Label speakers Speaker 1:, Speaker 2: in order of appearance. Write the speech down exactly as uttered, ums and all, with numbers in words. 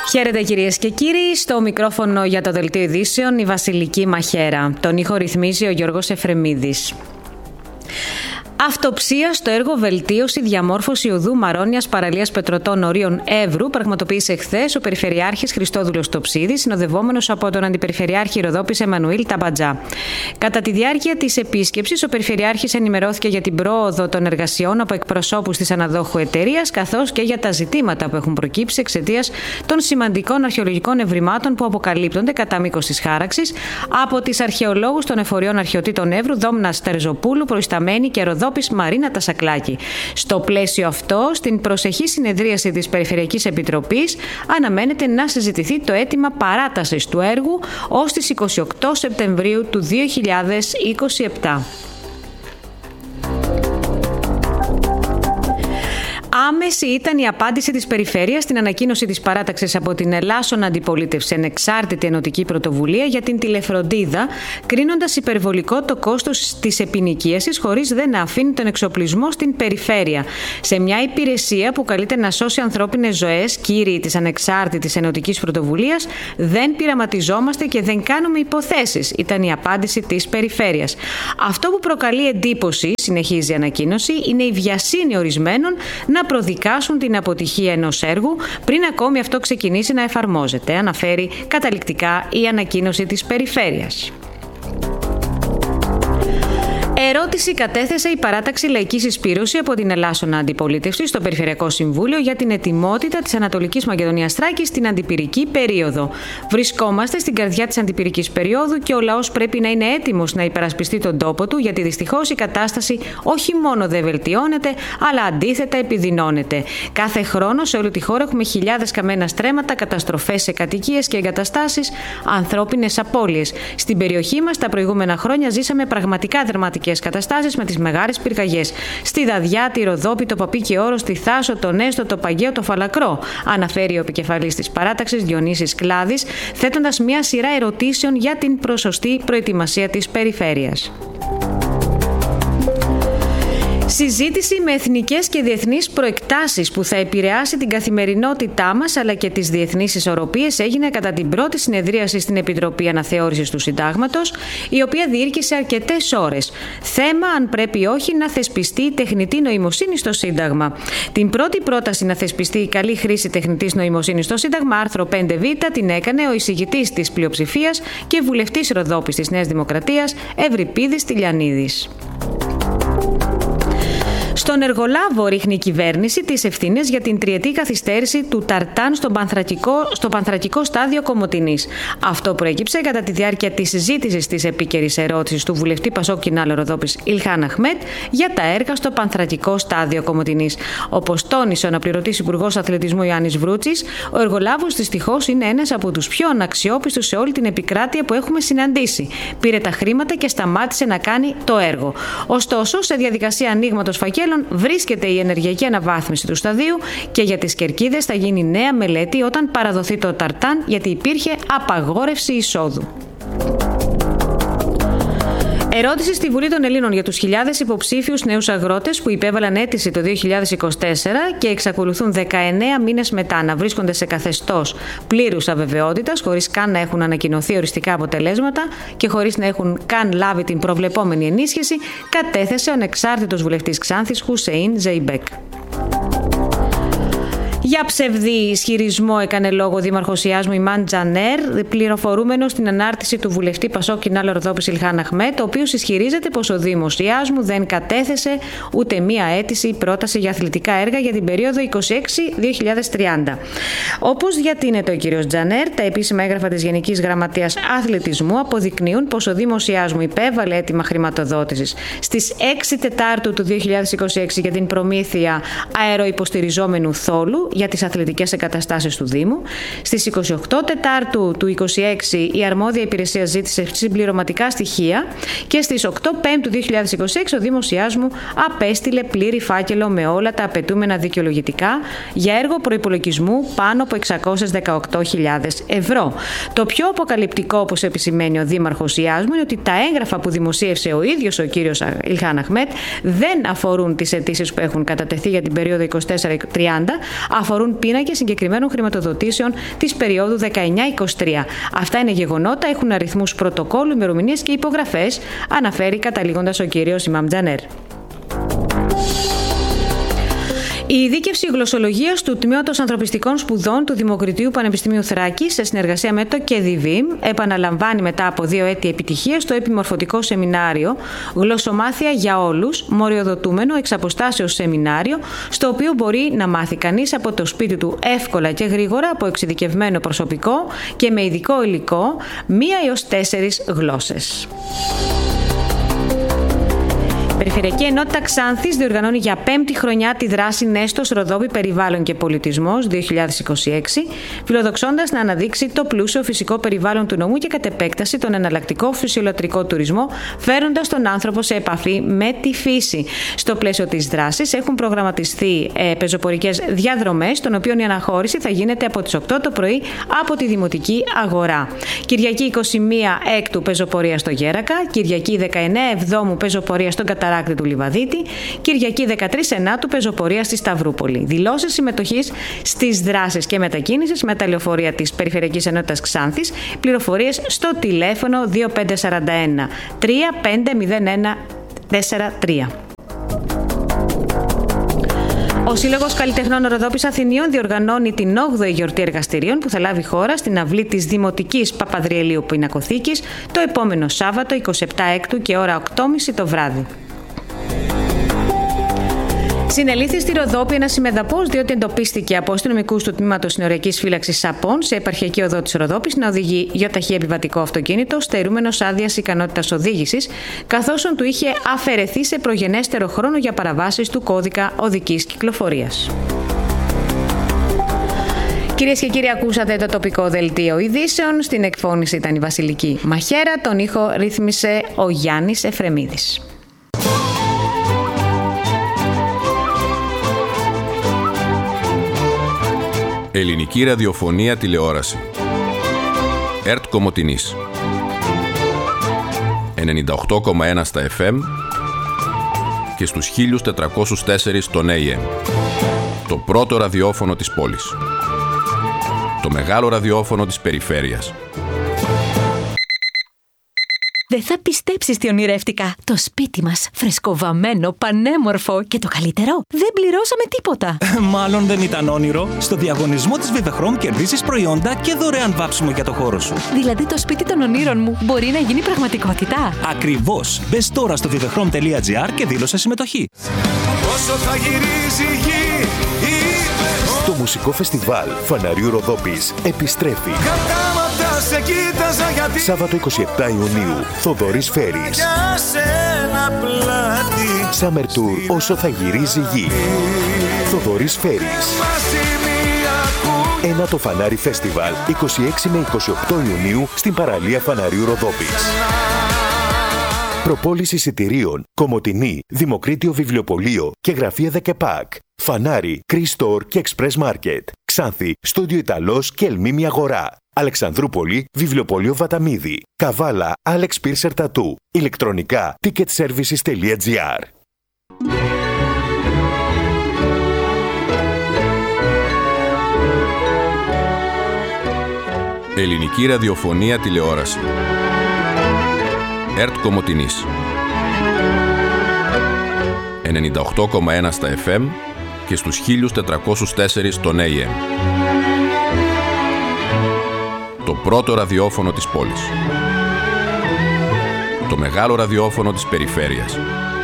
Speaker 1: Χαίρετε κυρίες και κύριοι, στο μικρόφωνο για το Δελτίο Ειδήσεων η Βασιλική Μαχαίρα. Τον ήχο ρυθμίζει ο Γιώργος Εφρεμίδης. Αυτοψία στο έργο Βελτίωση Διαμόρφωση Οδού Μαρώνιας Παραλίας Πετρωτών Ορίων Εύρου πραγματοποίησε χθες ο Περιφερειάρχης Χριστόδουλος Τοψίδης, συνοδευόμενος από τον Αντιπεριφερειάρχη Ροδόπης Εμμανουήλ Ταμπατζά. Κατά τη διάρκεια της επίσκεψης, ο Περιφερειάρχης ενημερώθηκε για την πρόοδο των εργασιών από εκπροσώπους της αναδόχου εταιρείας, καθώς και για τα ζητήματα που έχουν προκύψει εξαιτίας των σημαντικών αρχαιολογικών ευρημάτων που αποκαλύπτονται κατά μήκος της χάραξης από τις αρχαιολόγους των εφοριών αρχαιοτήτων Εύρου Δόμνα Τερζοπούλου, Προϊσταμένη και Ροδόπης Μαρίνα Τασακλάκη. Στο πλαίσιο αυτό, στην προσεχή συνεδρίαση της Περιφερειακής Επιτροπής, αναμένεται να συζητηθεί το αίτημα παράτασης του έργου ως τις είκοσι οκτώ Σεπτεμβρίου του δύο χιλιάδες είκοσι επτά. Άμεση ήταν η απάντηση της Περιφέρειας στην ανακοίνωση της παράταξης από την Ελλάσσονα Αντιπολίτευση Ανεξάρτητη Ενωτική Πρωτοβουλία για την τηλεφροντίδα, κρίνοντας υπερβολικό το κόστος της επινοικίασης χωρίς δε να αφήνει τον εξοπλισμό στην Περιφέρεια. Σε μια υπηρεσία που καλείται να σώσει ανθρώπινες ζωές, κύριοι της Ανεξάρτητης Ενωτικής Πρωτοβουλίας, δεν πειραματιζόμαστε και δεν κάνουμε υποθέσεις, ήταν η απάντηση της Περιφέρειας. Αυτό που προκαλεί εντύπωση, συνεχίζει η ανακοίνωση, είναι η βιασύνη ορισμένων να προδικάσουν την αποτυχία ενός έργου πριν ακόμη αυτό ξεκινήσει να εφαρμόζεται, αναφέρει καταληκτικά η ανακοίνωση της Περιφέρειας. Ερώτηση κατέθεσε η παράταξη Λαϊκή Συσπήρωση από την Ελλάσσονα Αντιπολίτευση στο Περιφερειακό Συμβούλιο για την ετοιμότητα της Ανατολικής Μακεδονίας Θράκης στην αντιπυρική περίοδο. Βρισκόμαστε στην καρδιά της αντιπυρικής περίοδου και ο λαός πρέπει να είναι έτοιμος να υπερασπιστεί τον τόπο του, γιατί δυστυχώς η κατάσταση όχι μόνο δεν βελτιώνεται, αλλά αντίθετα επιδεινώνεται. Κάθε χρόνο σε όλη τη χώρα έχουμε χιλιάδες καμένα στρέμματα, καταστροφές σε κατοικίες και εγκαταστάσεις, ανθρώπινες απώλειες. Στην περιοχή μας τα προηγούμενα χρόνια ζήσαμε πραγματικά δραματικές καταστάσεις με τις μεγάλες πυρκαγιές. Στη Δαδιά, τη Ροδόπη, το Παπίκι Όρος, τη Θάσο, τον Έστω, το Παγαίο, το Φαλακρό, αναφέρει ο επικεφαλής της παράταξης Διονύσης Κλάδης, θέτοντας μια σειρά ερωτήσεων για την προσωστή προετοιμασία της Περιφέρειας. Συζήτηση με εθνικές και διεθνείς προεκτάσεις που θα επηρεάσει την καθημερινότητά μας αλλά και τις διεθνείς ισορροπίες έγινε κατά την πρώτη συνεδρίαση στην Επιτροπή Αναθεώρησης του Συντάγματος, η οποία διήρκησε αρκετές ώρες. Θέμα αν πρέπει ή όχι να θεσπιστεί η τεχνητή νοημοσύνη στο Σύνταγμα. Την πρώτη πρόταση να θεσπιστεί η καλή χρήση τεχνητής νοημοσύνης στο Σύνταγμα, άρθρο πέντε β, την έκανε ο εισηγητής της πλειοψηφίας και βουλευτής Ροδόπης της Νέας Δημοκρατίας, Ευρυπίδης Τηλιανίδης. Στον εργολάβο ρίχνει η κυβέρνηση τις ευθύνες για την τριετή καθυστέρηση του Ταρτάν στο πανθρακικό, στο πανθρακικό στάδιο Κομοτηνής. Αυτό προέκυψε κατά τη διάρκεια της συζήτησης της επίκαιρης ερώτησης του βουλευτή Πασόκ Κινάλο Ροδόπης Ιλχάν Αχμέτ για τα έργα στο πανθρακικό στάδιο Κομοτηνής. Όπως τόνισε ο αναπληρωτής Υπουργός Αθλητισμού Ιωάννης Βρούτσης, ο εργολάβος δυστυχώς είναι ένας από τους πιο αναξιόπιστους σε όλη την επικράτεια που έχουμε συναντήσει. Πήρε τα χρήματα και σταμάτησε να κάνει το έργο. Ωστόσο, σε διαδικασία ανοίγματος φακέλων βρίσκεται η ενεργειακή αναβάθμιση του σταδίου και για τις κερκίδες θα γίνει νέα μελέτη όταν παραδοθεί το Ταρτάν, γιατί υπήρχε απαγόρευση εισόδου. Ερώτηση στη Βουλή των Ελλήνων για τους χιλιάδες υποψήφιους νέους αγρότες που υπέβαλαν αίτηση το δύο χιλιάδες είκοσι τέσσερα και εξακολουθούν δεκαεννέα μήνες μετά να βρίσκονται σε καθεστώς πλήρους αβεβαιότητας, χωρίς καν να έχουν ανακοινωθεί οριστικά αποτελέσματα και χωρίς να έχουν καν λάβει την προβλεπόμενη ενίσχυση, κατέθεσε ο ανεξάρτητος βουλευτής Ξάνθης Χουσέιν Ζεϊμπέκ. Για ψευδή ισχυρισμό έκανε λόγο ο δήμαρχος Ιάσμου Ιμάν Τζανέρ, πληροφορούμενος στην ανάρτηση του βουλευτή Πασόκ Κινάλο Ροδόπης Ιλχάν Αχμέτ, ο οποίος ισχυρίζεται πως ο Δήμος Ιάσμου δεν κατέθεσε ούτε μία αίτηση ή πρόταση για αθλητικά έργα για την περίοδο είκοσι έξι με δύο χιλιάδες τριάντα. Όπως διατείνεται ο κ. Τζανέρ, τα επίσημα έγγραφα της Γενικής Γραμματείας Αθλητισμού αποδεικνύουν πως ο Δήμος Ιάσμου υπέβαλε αίτημα χρηματοδότησης στις έξι Τετάρτου του δύο χιλιάδες είκοσι έξι για την προμήθεια αεροϊποστηριζόμενου θόλου για τις αθλητικές εγκαταστάσεις του Δήμου. Στις είκοσι οκτώ Τετάρτου του είκοσι έξι η αρμόδια υπηρεσία ζήτησε συμπληρωματικά στοιχεία και στις οκτώ Πέμπτου δύο χιλιάδες είκοσι έξι ο Δήμος Ιάσμου απέστειλε πλήρη φάκελο με όλα τα απαιτούμενα δικαιολογητικά για έργο προϋπολογισμού πάνω από εξακόσιες δεκαοκτώ χιλιάδες ευρώ. Το πιο αποκαλυπτικό, όπως επισημαίνει ο Δήμαρχος Ιάσμου, είναι ότι τα έγγραφα που δημοσίευσε ο ίδιος ο κύριος Ιλχάν Αχμέτ δεν αφορούν τις αιτήσεις που έχουν κατατεθεί για την περίοδο είκοσι τέσσερα τριάντα, αφορούν πίνακες συγκεκριμένων χρηματοδοτήσεων της περίοδου δεκαεννιά είκοσι τρία. Αυτά είναι γεγονότα, έχουν αριθμούς πρωτοκόλλου, ημερομηνίες και υπογραφές, αναφέρει καταλήγοντας ο κύριος Ιμάμ Τζανέρ. Η ειδίκευση γλωσσολογίας του Τμήματος Ανθρωπιστικών Σπουδών του Δημοκρατίου Πανεπιστημίου Θράκης, σε συνεργασία με το ΚΕΔΙΒΙΜ, επαναλαμβάνει μετά από δύο έτη επιτυχίας το επιμορφωτικό σεμινάριο «Γλωσσομάθεια για όλους», μοριοδοτούμενο εξ αποστάσεως σεμινάριο, στο οποίο μπορεί να μάθει κανείς από το σπίτι του εύκολα και γρήγορα από εξειδικευμένο προσωπικό και με ειδικό υλικό, μία έως τέσσερις γλώσσες. Η Περιφερειακή Ενότητα Ξάνθης διοργανώνει για πέμπτη χρονιά τη δράση Νέστος Ροδόπη Περιβάλλον και Πολιτισμός δύο χιλιάδες είκοσι έξι, φιλοδοξώντας να αναδείξει το πλούσιο φυσικό περιβάλλον του νομού και κατ' επέκταση τον εναλλακτικό φυσιολατρικό τουρισμό, φέροντας τον άνθρωπο σε επαφή με τη φύση. Στο πλαίσιο της δράσης έχουν προγραμματιστεί ε, πεζοπορικές διαδρομές, των οποίων η αναχώρηση θα γίνεται από τις οκτώ το πρωί από τη Δημοτική Αγορά. Κυριακή είκοσι μία Έκτου πεζοπορία στο Γέρακα, Κυριακή δεκαεννέα Εβδόμου πεζοπορία στον Καταράκτη του Λιβαδίτη, Κυριακή δεκατρείς Ενάτου πεζοπορία στη Σταυρούπολη. Δηλώσεις συμμετοχής στις δράσεις και μετακίνησης με τα λεωφορεία της Περιφερειακής Ενότητας Ξάνθης. Πληροφορίες στο τηλέφωνο δύο πέντε τέσσερα ένα τρία πέντε μηδέν ένα τέσσερα τρία. Ο Σύλλογος Καλλιτεχνών Ροδόπης Αθηνίων διοργανώνει την όγδοη γιορτή εργαστηρίων που θα λάβει χώρα στην αυλή της Δημοτικής Παπαδριελίου Πινακοθήκης το επόμενο Σάββατο εικοστή εβδόμη Έκτου και ώρα οκτώ και μισή το βράδυ. Συνελήφθη στη Ροδόπη ένα ημεδαπός διότι εντοπίστηκε από αστυνομικούς του τμήματος συνοριακής φύλαξης Σαπών σε επαρχιακή οδό της Ροδόπης να οδηγεί γιοταχή επιβατικό αυτοκίνητο στερούμενος άδειας ικανότητας οδήγησης, καθώς του είχε αφαιρεθεί σε προγενέστερο χρόνο για παραβάσεις του κώδικα οδικής κυκλοφορίας. Κυρίες και κύριοι, ακούσατε το τοπικό δελτίο ειδήσεων. Στην εκφώνηση ήταν η Βασιλική Μαχέρα, τον ήχο ρύθμισε ο Γιάννης Εφρεμίδης.
Speaker 2: Ελληνική ραδιοφωνία τηλεόραση. ΕΡΤ Κομοτηνής ενενήντα οκτώ κόμμα ένα στα εφ εμ και στους χίλια τετρακόσια τέσσερα στον έι εμ. Το πρώτο ραδιόφωνο της πόλης. Το μεγάλο ραδιόφωνο της περιφέρειας.
Speaker 3: Δεν θα πιστέψεις τι ονειρεύτηκα. Το σπίτι μας, φρεσκοβαμμένο, πανέμορφο και το καλύτερο, δεν πληρώσαμε τίποτα.
Speaker 4: Μάλλον δεν ήταν όνειρο. Στο διαγωνισμό της Vivechrome κερδίζεις προϊόντα και δωρεάν βάψιμο για το χώρο σου.
Speaker 3: Δηλαδή το σπίτι των ονείρων μου μπορεί να γίνει πραγματικότητα.
Speaker 4: Ακριβώς. Μπες τώρα στο vivechrome τελεία gr και δήλωσε συμμετοχή.
Speaker 5: Όσο θα γυρίζει η γη,
Speaker 6: το μουσικό φεστιβάλ Φαναριού Ροδόπης επιστρέφει.
Speaker 5: Σε κοίταζα γιατί...
Speaker 6: Σάββατο εικοστή εβδόμη Ιουνίου, Θοδωρής Φέρης.
Speaker 5: Για σένα πλάτη.
Speaker 6: Summer Tour, όσο θα γυρίζει η γη. Θοδωρής Φέρης. Ένα το Φανάρι Φεστιβάλ, είκοσι έξι με είκοσι οκτώ Ιουνίου, στην παραλία Φαναριού Ροδόπης. Προπόληση εισιτηρίων, Κομοτηνή, Δημοκρίτιο Βιβλιοπωλείο και Γραφεία Δεκεπάκ. Φανάρι, Κρίστορ και Express Market. Ξάνθη, Στούντιο Ιταλός και Ελμίμη Αγορά. Αλεξανδρούπολη, Βιβλιοπωλείο Βαταμίδη. Καβάλα, Άλεξ Πίρσερ Τατού. Ηλεκτρονικά, ticketservices τελεία gr.
Speaker 2: Ελληνική ραδιοφωνία τηλεόραση. ΕΡΤ Κομοτηνής ενενήντα οκτώ κόμμα ένα στα εφ εμ και στους χίλια τετρακόσια τέσσερα στον έι εμ. Το πρώτο ραδιόφωνο της πόλης. Το μεγάλο ραδιόφωνο της περιφέρειας.